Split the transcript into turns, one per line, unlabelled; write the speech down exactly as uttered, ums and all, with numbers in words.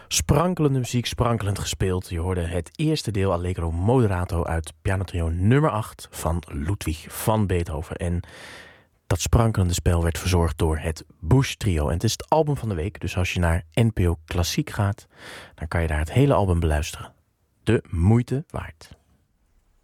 Sprankelende muziek, sprankelend gespeeld. Je hoorde het eerste deel Allegro Moderato uit pianotrio nummer acht van Ludwig van Beethoven. En dat sprankelende spel werd verzorgd door het Bush Trio. En het is het album van de week, dus als je naar N P O Klassiek gaat, dan kan je daar het hele album beluisteren. De moeite waard.